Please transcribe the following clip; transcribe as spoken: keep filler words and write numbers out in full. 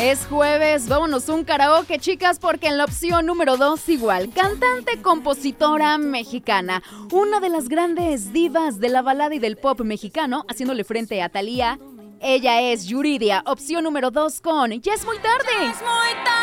Es jueves, vámonos un karaoke, chicas, porque en la opción número dos igual, cantante, compositora mexicana, una de las grandes divas de la balada y del pop mexicano, haciéndole frente a Thalía. Ella es Yuridia, opción número dos con Ya es muy tarde.